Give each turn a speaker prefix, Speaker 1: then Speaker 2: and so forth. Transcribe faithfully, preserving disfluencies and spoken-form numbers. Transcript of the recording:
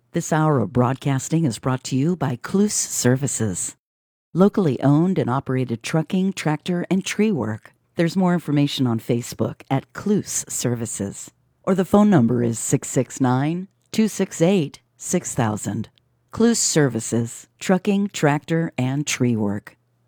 Speaker 1: This hour of broadcasting is brought to you by Cluse Services. Locally owned and operated trucking, tractor, and tree work. There's more information on Facebook at Cluse Services. Or the phone number is six six nine, two six eight, six thousand. Cluse Services, trucking, tractor, and tree work.